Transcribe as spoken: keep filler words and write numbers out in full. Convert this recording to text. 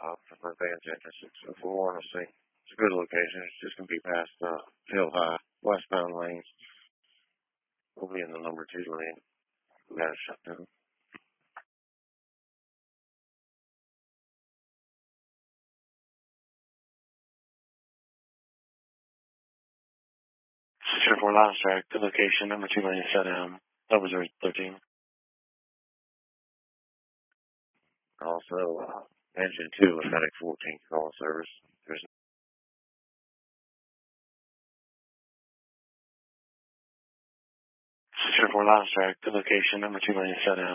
uh, for advance entrance six oh four. Let's see. It's a good location. It's just going to be past uh, Hill High, westbound lanes. We'll be in the number two lane. We got to shut down. six oh four Lounge Track, good location, number two lane shut down. That was thirteen. Also, uh, engine two was Medic fourteen call service. There's six oh four Lounge Track, good location, number two lane shut down.